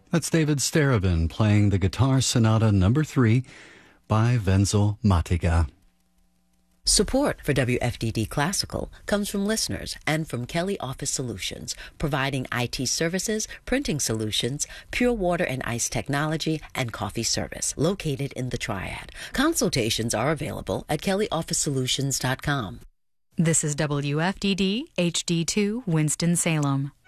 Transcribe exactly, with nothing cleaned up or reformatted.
That's David Starobin playing the Guitar Sonata number three by Wenzel Matiga. Support for W F D D Classical comes from listeners and from Kelly Office Solutions, providing I T services, printing solutions, pure water and ice technology, and coffee service, located in the Triad. Consultations are available at kelly office solutions dot com. This is W F D D H D two Winston-Salem.